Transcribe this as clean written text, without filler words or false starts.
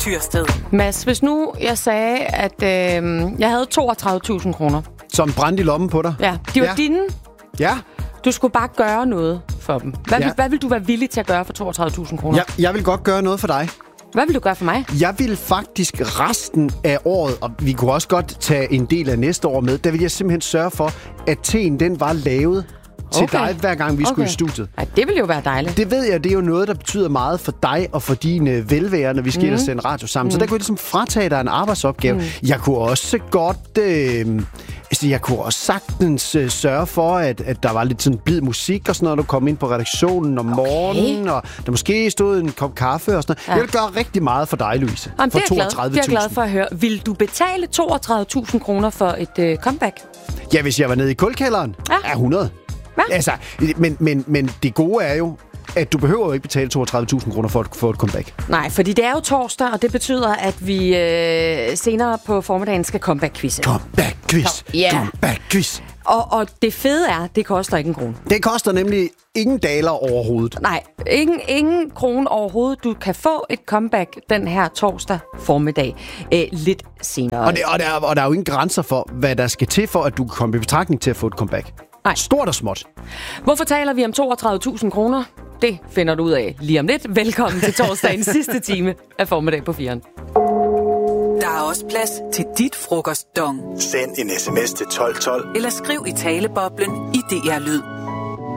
Tyrsted. Mads, hvis nu jeg sagde, at jeg havde 32.000 kroner. Som brændte i lommen på dig? Ja, de var dine. Ja. Du skulle bare gøre noget for dem. Hvad vil du være villig til at gøre for 32.000 kroner? Ja, jeg vil godt gøre noget for dig. Hvad vil du gøre for mig? Jeg vil faktisk resten af året, og vi kunne også godt tage en del af næste år med, der vil jeg simpelthen sørge for, at teen den var lavet til dig, hver gang vi skulle i studiet. Ej, det ville jo være dejligt. Det ved jeg, det er jo noget, der betyder meget for dig og for dine velvære, når vi skal sende radio sammen. Så der kunne jeg ligesom fratage dig en arbejdsopgave. Jeg kunne også godt... jeg kunne også sagtens sørge for, at der var lidt sådan blid musik og sådan noget, når du kom ind på redaktionen om morgenen, og der måske stod en kop kaffe og sådan noget. Ja. Jeg vil gøre rigtig meget for dig, Louise. Jamen, for 32.000. Det er jeg glad for at høre. Vil du betale 32.000 kroner for et comeback? Ja, hvis jeg var nede i kulkælderen. Ja. 100. Hvad? Altså, men det gode er jo, at du behøver jo ikke betale 32.000 kroner for at få et comeback. Nej, fordi det er jo torsdag, og det betyder, at vi senere på formiddagen skal comeback-quizze. Comeback-quiz. Yeah. Comeback-quiz. Og det fede er, det koster ikke en krone. Det koster nemlig ingen daler overhovedet. Nej, ingen krone overhovedet. Du kan få et comeback den her torsdag formiddag lidt senere. Og der er jo ingen grænser for, hvad der skal til for, at du kan komme i betragtning til at få et comeback. Nej. Stort og småt. Hvorfor taler vi om 32.000 kroner? Det finder du ud af lige om lidt. Velkommen til torsdagens sidste time af Formiddag på 4'eren. Der er også plads til dit frokostdong. Send en sms til 1212. Eller skriv i taleboblen i DR Lyd.